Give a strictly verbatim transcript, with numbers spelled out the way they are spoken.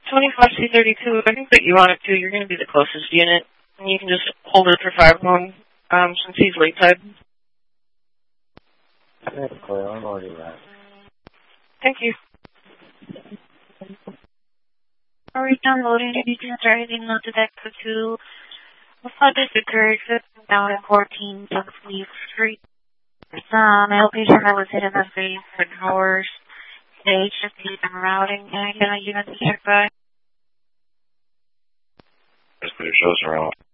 twenty-five C thirty-two, I think that you want it to. You're going to be the closest unit. And you can just hold it for five long, um, since he's late tide. That's clear. I'm already right. Thank you. Are we downloading any driving onto deck for two? The flood is occurred down at fourteen Duxley Street. Um, my location I was hit in the face for hours. Today, just keep them routing, and I can unit the check by. Just put your shows around.